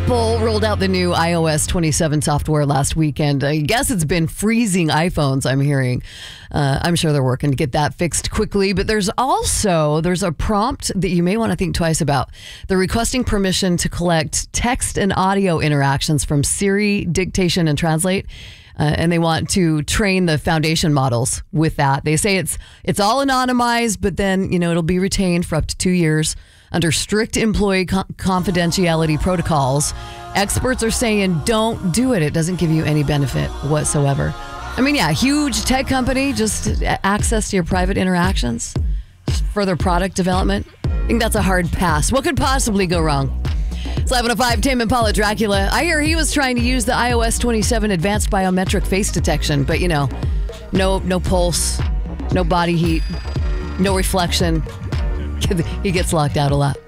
Apple rolled out the new iOS 27 software last weekend. I guess it's been freezing iPhones, I'm hearing. I'm sure they're working to get that fixed quickly. But there's a prompt that you may want to think twice about. They're requesting permission to collect text and audio interactions from Siri, Dictation, and Translate. And they want to train the foundation models with that. They say it's all anonymized, but then, it'll be retained for up to 2 years under strict employee confidentiality protocols. Experts are saying don't do it. It doesn't give you any benefit whatsoever. I mean, yeah, huge tech company, just access to your private interactions, further product development. I think that's a hard pass. What could possibly go wrong? It's 11:05, Tame Impala Dracula. I hear he was trying to use the iOS 27 advanced biometric face detection, but no pulse, no body heat, no reflection. He gets locked out a lot.